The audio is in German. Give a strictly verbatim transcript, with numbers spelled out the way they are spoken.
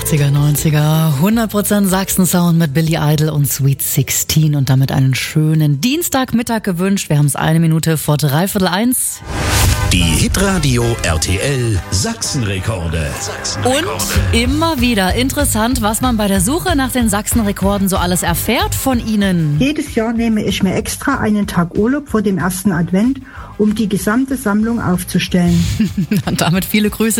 achtziger, neunziger, hundert Prozent Sachsen-Sound mit Billy Idol und Sweet sechzehn und damit einen schönen Dienstagmittag gewünscht. Wir haben es eine Minute vor dreiviertel eins. Die Hitradio R T L Sachsenrekorde. Sachsenrekorde. Und immer wieder interessant, was man bei der Suche nach den Sachsenrekorden so alles erfährt von ihnen. Jedes Jahr nehme ich mir extra einen Tag Urlaub vor dem ersten Advent, um die gesamte Sammlung aufzustellen. Und damit viele Grüße